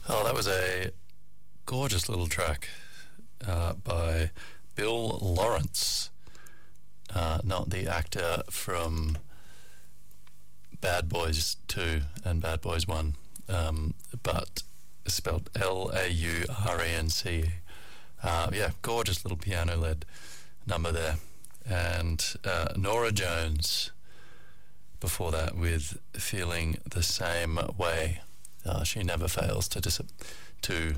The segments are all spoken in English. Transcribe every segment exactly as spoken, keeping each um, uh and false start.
Oh, that was a gorgeous little track uh, by Bill Lawrence, uh, not the actor from Bad Boys two and Bad Boys one, um, but spelled L A U R A N C. Uh, yeah, gorgeous little piano-led number there. And uh, Norah Jones before that with Feeling the Same Way. Uh, she never fails to dis- to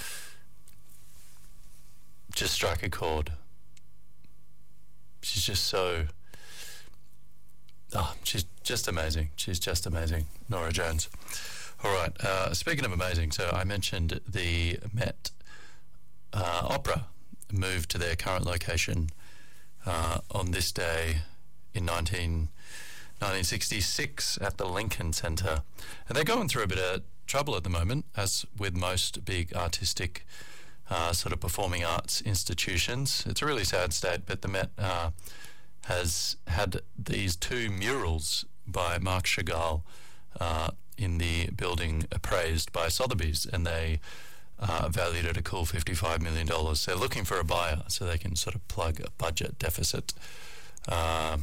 just strike a chord. She's just so... Oh, she's just amazing. She's just amazing, Norah Jones. All right, uh, speaking of amazing, so I mentioned the Met uh, Opera moved to their current location uh, on this day in nineteen sixty-six at the Lincoln Center. And they're going through a bit of trouble at the moment, as with most big artistic uh, sort of performing arts institutions. It's a really sad state, but the Met uh, has had these two murals by Marc Chagall uh, in the building appraised by Sotheby's, and they uh, valued at a cool fifty-five million dollars. They're looking for a buyer so they can sort of plug a budget deficit. Um,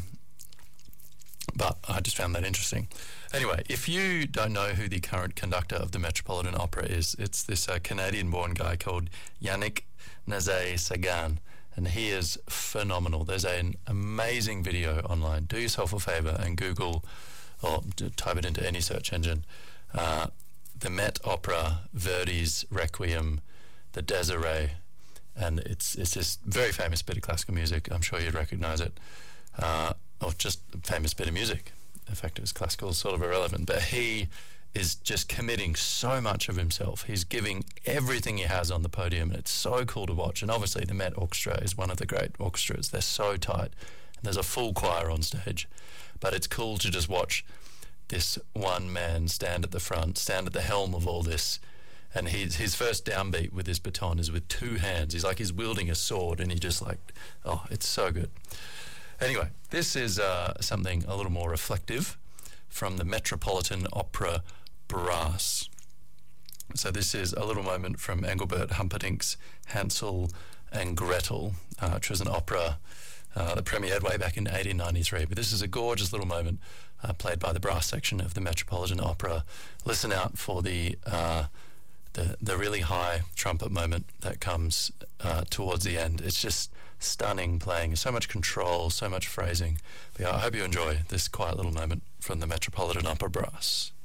but I just found that interesting. Anyway, if you don't know who the current conductor of the Metropolitan Opera is, it's this uh, Canadian-born guy called Yannick Nézet-Séguin, and he is phenomenal. There's an amazing video online. Do yourself a favour and Google, or type it into any search engine, uh, the Met Opera, Verdi's Requiem, the Desiree, and it's it's this very famous bit of classical music. I'm sure you'd recognise it. Uh, or just a famous bit of music. In fact, it was classical, sort of irrelevant. But he is just committing so much of himself. He's giving everything he has on the podium, and it's so cool to watch. And obviously the Met Orchestra is one of the great orchestras. They're so tight. And there's a full choir on stage. But it's cool to just watch this one man stand at the front, stand at the helm of all this. And his, his first downbeat with his baton is with two hands. He's like he's wielding a sword, and he just like, oh, it's so good. Anyway, this is uh, something a little more reflective from the Metropolitan Opera Brass. So this is a little moment from Engelbert Humperdinck's Hansel and Gretel, uh, which was an opera uh, that premiered way back in eighteen ninety-three. But this is a gorgeous little moment uh, played by the brass section of the Metropolitan Opera. Listen out for the uh, the, the really high trumpet moment that comes uh, towards the end. It's just stunning playing, so much control, so much phrasing. But yeah, I hope you enjoy this quiet little moment from the Metropolitan Opera Brass.